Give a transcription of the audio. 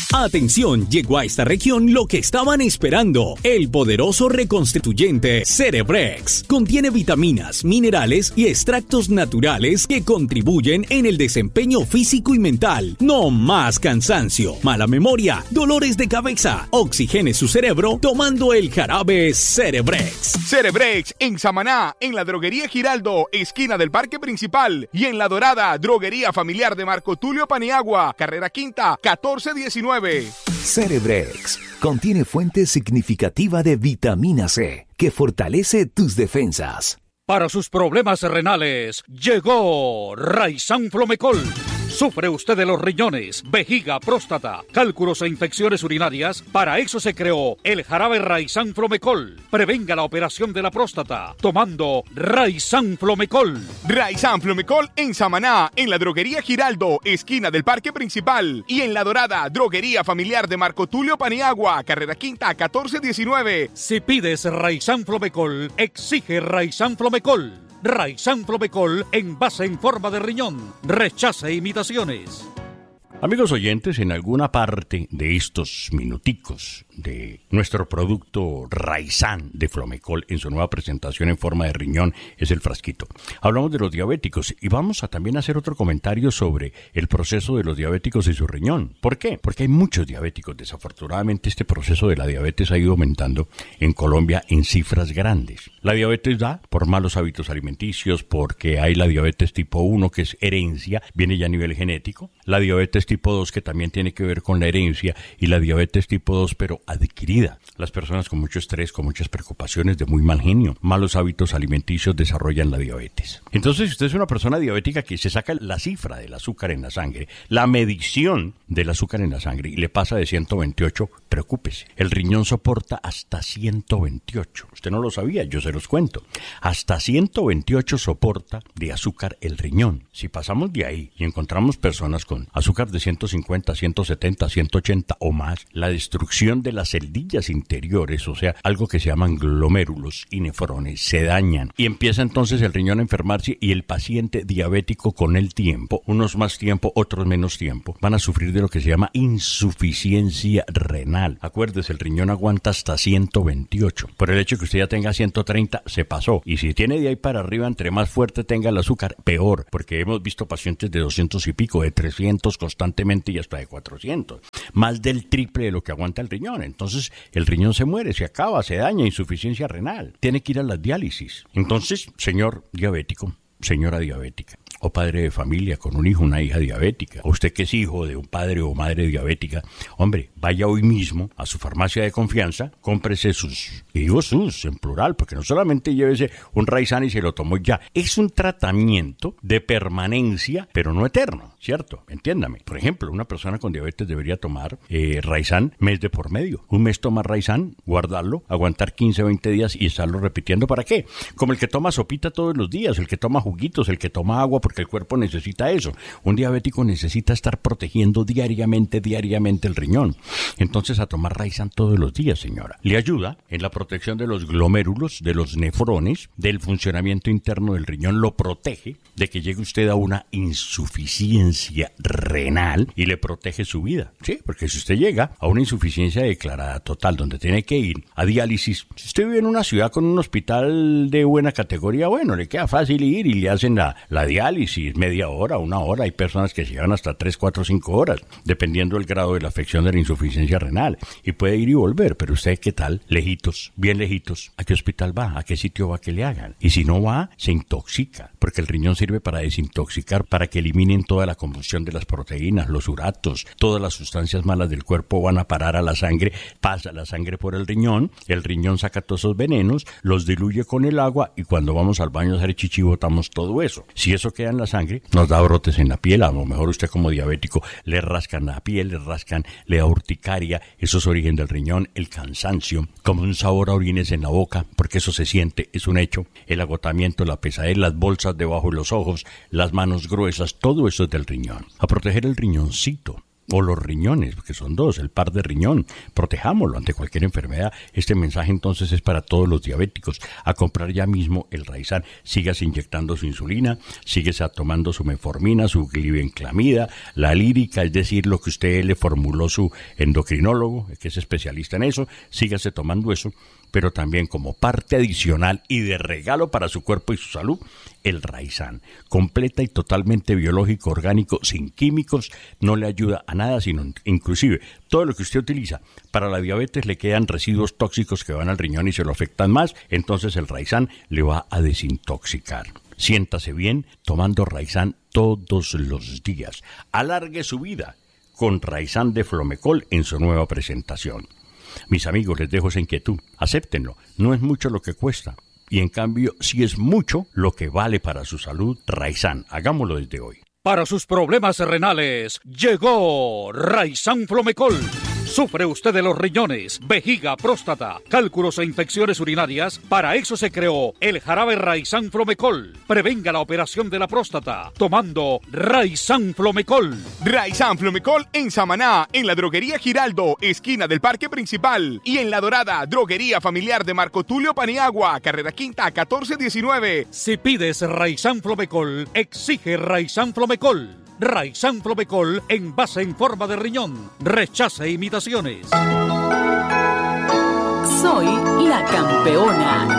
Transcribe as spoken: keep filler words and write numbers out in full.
Atención, llegó a esta región lo que estaban esperando. El poderoso reconstituyente Cerebrex. Contiene vitaminas, minerales y extractos naturales que contribuyen en el desempeño físico y mental. No más cansancio, mala memoria, dolores de cabeza. Oxigene su cerebro tomando el jarabe Cerebrex. Cerebrex en Samaná, en la droguería Giraldo, esquina del Parque Principal, y en La Dorada, droguería familiar de Marco Tulio Paniagua, carrera quinta, catorce diecinueve. Cerebrex contiene fuente significativa de vitamina C que fortalece tus defensas. Para sus problemas renales, llegó Raizán Flomecol. ¿Sufre usted de los riñones, vejiga, próstata, cálculos e infecciones urinarias? Para eso se creó el jarabe Raizán Flomecol. Prevenga la operación de la próstata tomando Raizán Flomecol. Raizán Flomecol en Samaná, en la droguería Giraldo, esquina del Parque Principal, y en La Dorada, droguería familiar de Marco Tulio Paniagua, carrera quinta, catorce diecinueve. Si pides Raizán Flomecol, exige Raizán Flomecol. Raizán Flomecol en base en forma de riñón. Rechace imitaciones. Amigos oyentes, en alguna parte de estos minuticos de nuestro producto Raizán de Flomecol en su nueva presentación en forma de riñón es el frasquito. Hablamos de los diabéticos y vamos a también hacer otro comentario sobre el proceso de los diabéticos y su riñón. ¿Por qué? Porque hay muchos diabéticos. Desafortunadamente este proceso de la diabetes ha ido aumentando en Colombia en cifras grandes. La diabetes da por malos hábitos alimenticios, porque hay la diabetes tipo uno que es herencia, viene ya a nivel genético. La diabetes tipo dos que también tiene que ver con la herencia, y la diabetes tipo dos pero adquirida. Las personas con mucho estrés, con muchas preocupaciones, de muy mal genio, malos hábitos alimenticios desarrollan la diabetes. Entonces, si usted es una persona diabética que se saca la cifra del azúcar en la sangre, la medición del azúcar en la sangre, y le pasa de ciento veintiocho, preocúpese. El riñón soporta hasta ciento veintiocho. Usted no lo sabía, yo se los cuento. Hasta ciento veintiocho soporta de azúcar el riñón. Si pasamos de ahí y encontramos personas con azúcar de ciento cincuenta, ciento setenta, ciento ochenta o más, la destrucción de las celdillas interiores, o sea, algo que se llaman glomérulos y nefrones, se dañan y empieza entonces el riñón a enfermarse, y el paciente diabético con el tiempo, unos más tiempo, otros menos tiempo, van a sufrir de lo que se llama insuficiencia renal. Acuérdese, el riñón aguanta hasta ciento veintiocho. Por el hecho que usted ya tenga ciento treinta, se pasó. Y si tiene de ahí para arriba, entre más fuerte tenga el azúcar, peor, porque hemos visto pacientes de doscientos y pico, de trescientos constantemente y hasta de cuatrocientos. Más del triple de lo que aguanta el riñón. Entonces, el riñón se muere, se acaba, se daña, insuficiencia renal. Tiene que ir a la diálisis. Entonces, señor diabético, señora diabética, o padre de familia con un hijo, una hija diabética, o usted que es hijo de un padre o madre diabética, hombre, vaya hoy mismo a su farmacia de confianza, cómprese sus, y digo sus en plural, porque no solamente llévese un Raizán y se lo tomó ya, es un tratamiento de permanencia, pero no eterno, ¿cierto? Entiéndame. Por ejemplo, una persona con diabetes debería tomar eh, Raizán mes de por medio. Un mes tomar Raizán, guardarlo, aguantar quince, veinte días y estarlo repitiendo. ¿Para qué? Como el que toma sopita todos los días, el que toma juguitos, el que toma agua, porque el cuerpo necesita eso. Un diabético necesita estar protegiendo diariamente, diariamente el riñón. Entonces, a tomar Raizán todos los días, señora. Le ayuda en la protección de los glomérulos, de los nefrones, del funcionamiento interno del riñón, lo protege de que llegue usted a una insuficiencia renal y le protege su vida. Sí, porque si usted llega a una insuficiencia declarada total, donde tiene que ir a diálisis, si usted vive en una ciudad con un hospital de buena categoría, bueno, le queda fácil ir y le hacen la, la diálisis, media hora, una hora. Hay personas que se llevan hasta tres, cuatro, cinco horas, dependiendo del grado de la afección de la insuficiencia renal, y puede ir y volver. Pero usted, ¿qué tal? Lejitos, bien lejitos. ¿A qué hospital va? ¿A qué sitio va que le hagan? Y si no va, se intoxica, porque el riñón sirve para desintoxicar, para que eliminen toda la combustión de las proteínas, los uratos, todas las sustancias malas del cuerpo van a parar a la sangre, pasa la sangre por el riñón, el riñón saca todos esos venenos, los diluye con el agua, y cuando vamos al baño a hacer chichi botamos todo eso. Si eso queda en la sangre, nos da brotes en la piel. A lo mejor usted como diabético le rascan la piel, le rascan, le da urticaria. Eso es origen del riñón. El cansancio, como un sabor a orines en la boca, porque eso se siente, es un hecho. El agotamiento, la pesadez, las bolsas debajo de los ojos, las manos gruesas, todo eso es del riñón. A proteger el riñoncito. o los riñones, porque son dos, el par de riñón. Protejámoslo ante cualquier enfermedad. Este mensaje entonces es para todos los diabéticos. A comprar ya mismo el Raizan. Sígase inyectando su insulina, síguese tomando su metformina, su glibenclamida, la lírica, es decir, lo que usted le formuló su endocrinólogo, que es especialista en eso. Sígase tomando eso, pero también como parte adicional y de regalo para su cuerpo y su salud, el Raizan, completa y totalmente biológico, orgánico, sin químicos, no le ayuda a nada, sino inclusive todo lo que usted utiliza para la diabetes le quedan residuos tóxicos que van al riñón y se lo afectan más, entonces el Raizan le va a desintoxicar. Siéntase bien tomando Raizan todos los días. Alargue su vida con Raizan de Flomecol en su nueva presentación. Mis amigos, les dejo esa inquietud. Acéptenlo. No es mucho lo que cuesta. Y en cambio, sí es mucho lo que vale para su salud. Raizan, hagámoslo desde hoy. Para sus problemas renales, llegó Raizan Flomecol. ¿Sufre usted de los riñones, vejiga, próstata, cálculos e infecciones urinarias? Para eso se creó el jarabe Raizan Flomecol. Prevenga la operación de la próstata tomando Raizan Flomecol. Raizan Flomecol en Samaná, en la droguería Giraldo, esquina del Parque Principal. Y en La Dorada, droguería familiar de Marco Tulio Paniagua, carrera quinta, catorce diecinueve. Si pides Raizan Flomecol, exige Raizan Flomecol. Raizan Flomecol en base en forma de riñón. Rechace imitaciones. Soy la campeona.